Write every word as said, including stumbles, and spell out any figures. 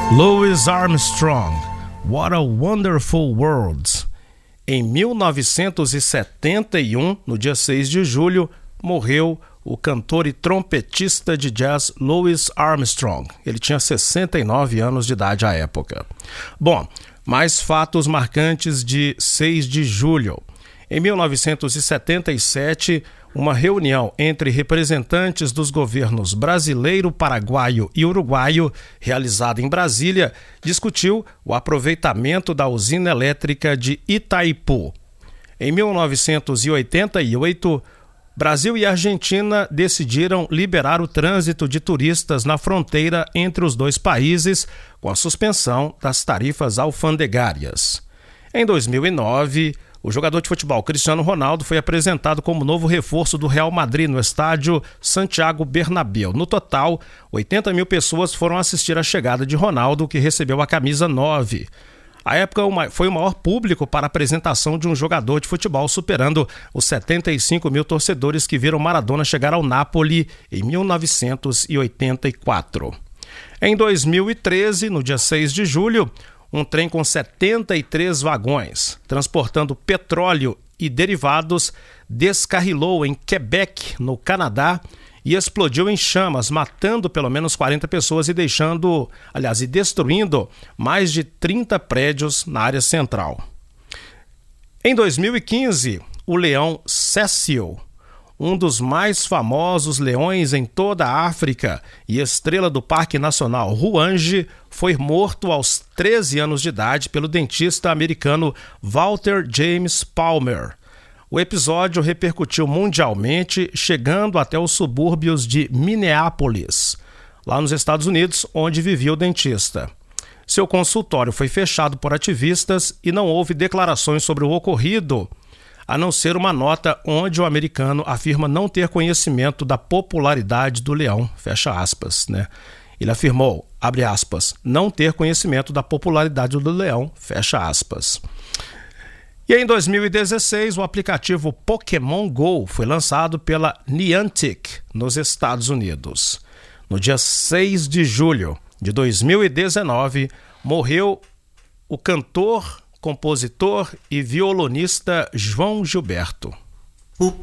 Louis Armstrong, What a Wonderful World. Em mil novecentos e setenta e um, no dia seis de julho, morreu o cantor e trompetista de jazz Louis Armstrong. Ele tinha sessenta e nove anos de idade à época. Bom, mais fatos marcantes de seis de julho. Em mil novecentos e setenta e sete, uma reunião entre representantes dos governos brasileiro, paraguaio e uruguaio, realizada em Brasília, discutiu o aproveitamento da usina elétrica de Itaipu. Em mil novecentos e oitenta e oito, Brasil e Argentina decidiram liberar o trânsito de turistas na fronteira entre os dois países, com a suspensão das tarifas alfandegárias. Em dois mil e nove, o jogador de futebol Cristiano Ronaldo foi apresentado como novo reforço do Real Madrid no estádio Santiago Bernabéu. No total, oitenta mil pessoas foram assistir à chegada de Ronaldo, que recebeu a camisa nove. A época foi o maior público para a apresentação de um jogador de futebol, superando os setenta e cinco mil torcedores que viram Maradona chegar ao Napoli em mil novecentos e oitenta e quatro. Em dois mil e treze, no dia seis de julho, um trem com setenta e três vagões, transportando petróleo e derivados, descarrilou em Quebec, no Canadá, e explodiu em chamas, matando pelo menos quarenta pessoas e deixando, aliás, e destruindo mais de trinta prédios na área central. Em dois mil e quinze, o leão Cecil, um dos mais famosos leões em toda a África e estrela do Parque Nacional Ruange, foi morto aos treze anos de idade pelo dentista americano Walter James Palmer. O episódio repercutiu mundialmente, chegando até os subúrbios de Minneapolis, lá nos Estados Unidos, onde vivia o dentista. Seu consultório foi fechado por ativistas e não houve declarações sobre o ocorrido, a não ser uma nota onde o americano afirma não ter conhecimento da popularidade do leão, fecha aspas, né? Ele afirmou, abre aspas, não ter conhecimento da popularidade do leão, fecha aspas. E em dois mil e dezesseis, o aplicativo Pokémon Go foi lançado pela Niantic, nos Estados Unidos. No dia seis de julho de dois mil e dezenove, morreu o cantor, compositor e violonista João Gilberto.